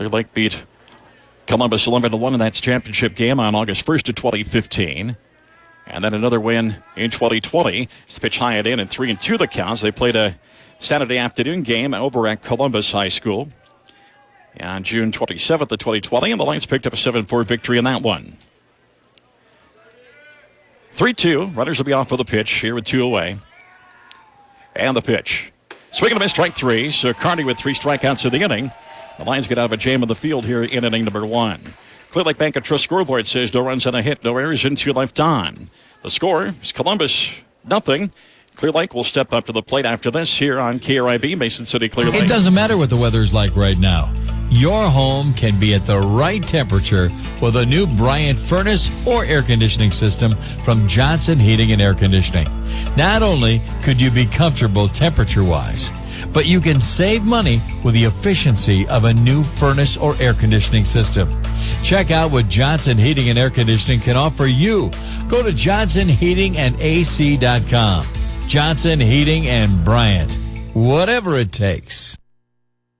Clear Lake beat Columbus 11-1 in that championship game on August 1st of 2015. And then another win in 2020. It's pitch high and in, and 3-2 the counts. They played a Saturday afternoon game over at Columbus High School on June 27th of 2020, and the Lions picked up a 7-4 victory in that one. 3-2. Runners will be off for the pitch here with 2 away. And the pitch. Swing and a miss, strike 3. So Carney with 3 strikeouts in the inning. The Lions get out of a jam in the field here in inning number 1. Clear Lake Bank and Trust scoreboard says no runs and a hit, no errors, and 2 left on. The score is Columbus 0. Clear Lake will step up to the plate after this here on KRIB, Mason City, Clear Lake. It doesn't matter what the weather's like right now. Your home can be at the right temperature with a new Bryant furnace or air conditioning system from Johnson Heating and Air Conditioning. Not only could you be comfortable temperature-wise, but you can save money with the efficiency of a new furnace or air conditioning system. Check out what Johnson Heating and Air Conditioning can offer you. Go to johnsonheatingandac.com. Johnson Heating and Bryant. Whatever it takes.